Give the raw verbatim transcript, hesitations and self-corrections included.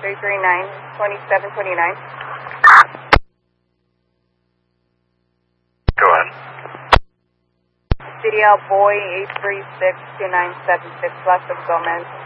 three three nine, two seven two nine. Go ahead. C D L boy eight three six two nine seven six, west of Gomez.